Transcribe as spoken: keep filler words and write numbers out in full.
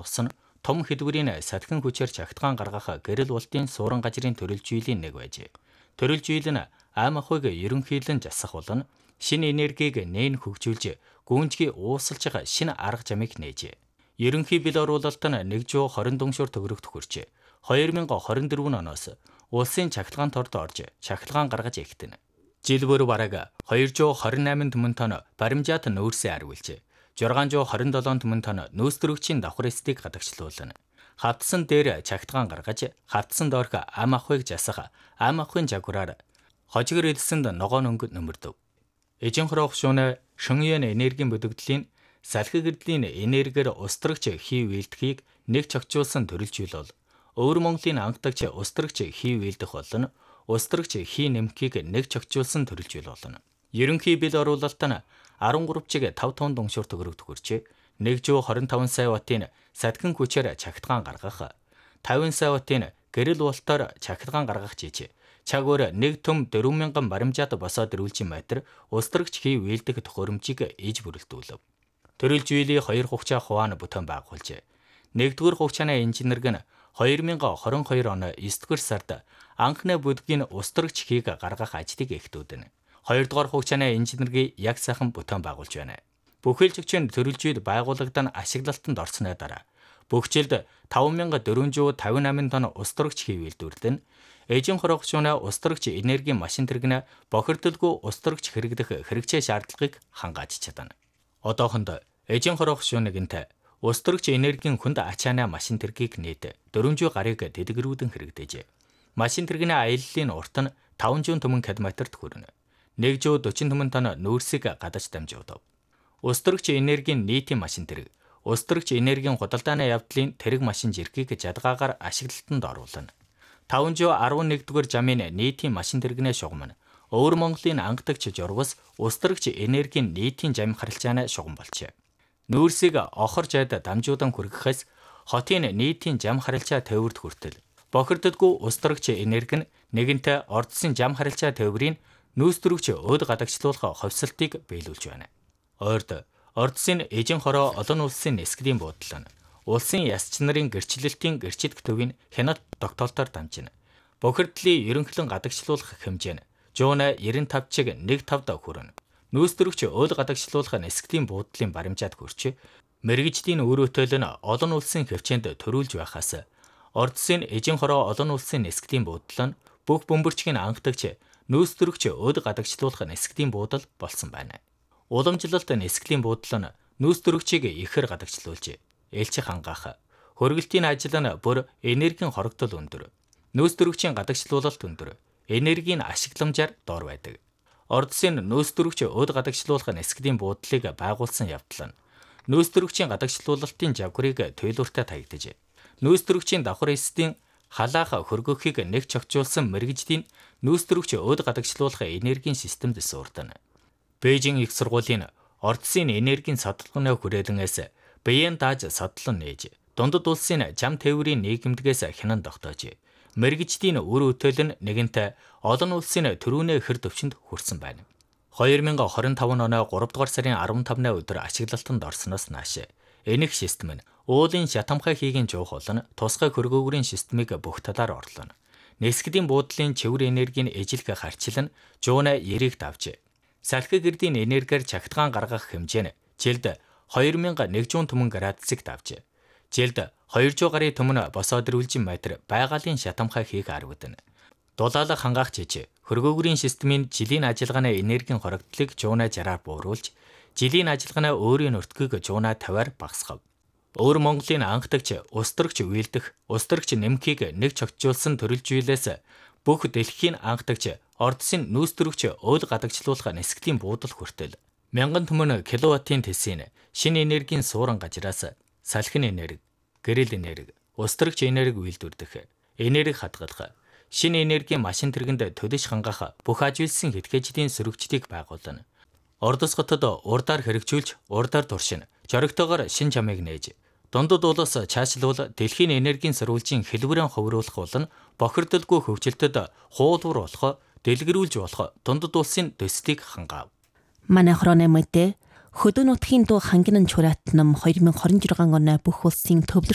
ухс нь том хэлбэрийн сатгин хүчээр чагтгаан гаргах гэрэл бултын суурин газрын төрөлжүйлийн нэг байжээ. Төрөлжүйл нь ам ахуйг ерөнхийлөн засах болон шинэ энергийг нээн хөгжүүлж гүнжгий уусалж байгаа шинэ арга замыг нээжээ. Ерөнхий бил оруулалт нь нэг жоо хорин дүншөр төгрөгт хүрчээ. хоёр мянга хорин дөрвөн оноос улсын чагтгаан торд орж чагтгаан гаргаж эхтэнэ. Жил бүр бараг хоёр жоо хорин найман түмэн тонн баримжаат нөөсөө арвилжээ. зургаан жоо хорин долоон түмэн тонн нөөсдөрөгчийн давхар эстийг гадагшлуулна. Хатсан дээр чагтгаан гаргаж хатсан доорх ам ахуйг засах ам ахуйн жагвараар хожигэр элсэнд ногоон өнгө нөмөрдөв. Эжин хорох шөнө шөнгийн энергийн бүдэгдлийн салхи гэрдлийн энергиэр устрагч хий үйлдэхийг нэг чогчулсан төрөлжүүл бол өвөр Монголын ангадагч устрагч хий үйлдэх болно. Устрагч хий нэмхийг нэг чогчулсан төрөлжүүл болно. Ерөнхий бил оруулалт нь арван гурав чиг тав тонн дүншөр төгрөгт хүрчээ. нэг жоо хорин таван сая ваттын сатгин хүчээр чагтгаан гаргах, тавин сая ваттын гэрэл бултаар чагтгаан гаргах жижиг. Чагвар нэг төм дөрвөн мянган баримжаат босоод ирүүлжин метр устрагч хий үйлдэх төхөөрөмжийг иж бүрэлдүүлв. Төрөлжүйлийн хоёр хугацаа хуваан бүтээн байгуулжээ. Нэгдүгээр хугацааны инженерг нь хоёр мянга хорин хоёр он есдүгээр сард анхны бүдгийн устрагч хийг гаргах ажлыг эхлүүлнэ. Хоёрдугаар хугацааны инженергийн яг сайхан бүтээн байгуулж байна. Бүхэлдэгчийн төрөлжүйд байгууллагад ашиглалтанд орсны дараа бүх жилд таван мянга дөрвөн жоо тавин восемь тонн устрагч хий үйлдвэрлэдэг. Эжин хорох шөнө устрагч энергийн машин тэрэгнэ бохирдолгүй устрагч хэрэглэх хэрэгцээ шаардлагыг хангааж чадна. Одоохонд эжин хорох шөнөгөнтэй устрагч энергийн хүнд ачаана машин тэргийг нийт дөрвөн жоо гарыг дэдгэрүүдэн хэрэгдээжээ. Машин тэрэгний аяллалын урт нь таван жоо түмэн километрт хүрнэ. нэг жоо дөрвөн түмэн тонн нүүрсийг гадаж дамжуулав. Устрагч энергийн нийтийн машин тэрэг устрагч энергийн худалдааны явдлын тэрэг машин жирхгийг жадгаагаар ашиглалтанд оруулна. таван жоо арван нэгдүгээр жамын нийтийн машин тэрэгнээ шугам нь өвөр Монголын ангадагч журвас устрагч энергийн нийтийн жам харилцааны шугам болжээ. Нүүрсийг охор жайд дамжуудан хүргэхээс хотын нийтийн жам харилцаа тээврт хүртэл бохирдолгүй устрагч энерги нь нэгэнтээ ордсын жам харилцаа тээврийн нүүсдөрөгч өд гадагшлуулах ховсолтыг биелүүлж байна. Ойрд ордсын эжин хороо олон улсын нисгэлийн буудлаа нь улсын ясч нарын гэрчлэлтийн гэрчит төвийн хяналт тогтоолтоор дамжина. Бохирдлын ерөнхлөн гадагшлуулах хэмжээ нь жуuna девяносто пять чиг нэг тавд хүрнэ. Нүүсдөрөгч өд гадагшлуулах нисгэлийн буудлын баримжаат хүрч мэрэгжлийн үр өтөл нь олон улсын хвчээнд төрүүлж байхаас ордсын эжин хороо олон улсын нисгэлийн буудлаа нь бүх бөмбөрчгийн ангадагч нүүсдөрөгч өд гадагшлуулах нисгэлийн буудал болсон байна. Уламжлалт нисгэлийн буудлаа нь нүүсдөрөгчийг ихээр гадагшлуулж элчих хангаах, хөргөлтийн ажил нь бүр энергийн хорогдол өндөр, нүүсдөрөгчийн гадагшлуулалт өндөр, энергийн ашигламжаар доор байдаг. Ордсын нүүсдөрөгч өд гадагшлуулах нисгэлийн буудлыг байгуулсан явдал нь нүүсдөрөгчийн гадагшлуулалтын жавхрыг туйлууртай таягдаж, нүүсдөрөгчийн давхар эсдийн халаах хөргөхийг нэг чогчулсан мэрэгжлийн нүүсдөрөгч өд гадагшлуулах энергийн системд суурдана. Бээжин их сургуулийн ордсын энергийн садлганы хүрээлэнээс биеэн дааж садлан нээж, дундад улсын жам тээврийн нийгэмдгээс хянан тогтоож, мэрэгжлийн үр өтөл нь нэгэнтээ олон улсын төрүүнээ хэр төвчөнд хүрсэн байна. хоёр мянга хорин таван оны гурав дугаар сарын арван тавны өдөр ашиглалтанд орсноос нааш энэх систем нь уулын шатамхай хийгийн жуух болон тусгай хөргөөгрийн системийг бүх талаар орлоно. Нисгэлийн буудлын чивэр энергийн эжилх харьцал нь жуuna девяносто давж, салхи гэрдийн энергиэр чагтгаан гаргах хэмжээ нь жилд хоёр мянга нэгдүгээр түмэн градусыг давж, жилд хоёр жоо гарын түмэн босоод ирүүлжин метр байгалийн шатамхай хийх арвагдана. Дулаалга хангаах жиж, хөргөөгрийн системийн жилийн ажиллагааны энергийн хорогдлыг жуuna жараар бууруулж, жилийн ажиллагааны өөрийн өртгийг жуuna тавиар багасгав. Өвөр Монголын ангадагч устрагч үйлдэх, устрагч нэмхийг нэг чогчулсан төрөлжүүлээс бүх дэлхийн ангадагч ордсын нүүсдөрөгч өд гадагшлуулах нисгэлийн буудал хүртэл мянган түмэн киловаттын тесийн шинэ энергийн суурин газраас салхин энерги, гэрэл энерги, устрагч энерги үйлдвэрлэх, энерги хадгалах, шинэ энергийн машин тэргэнд төлөж хангах бүх ажилсан хэдгээжлийн сөрөгчдийг байгуулна. Ордос хотод урдаар хэрэгжүүлж, урдаар туршин, жоригтойгоор шин чамыг нээж, дундад улс чаашлуул дэлхийн энергийн сурвалжийн хэлбэрэн ховруулах болон бохирдолгүй хөгжилтөд хуулбар болох, дэлгэрүүлж болох дундад улсын төслийг хангаав. Манай хороны мэдээ хөдөө нутгийн дуу хангинан чураатнам хоёр мянга хорин жирган оны бүх улсын төвлөрч